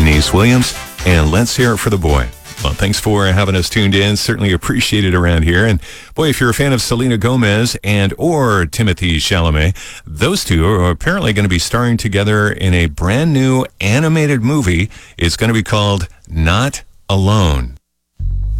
Denise Williams, and let's hear it for the boy. Well, thanks for having us tuned in. Certainly appreciate it around here. And boy, if you're a fan of Selena Gomez and or Timothée Chalamet, those two are apparently going to be starring together in a brand new animated movie. It's going to be called Not Alone.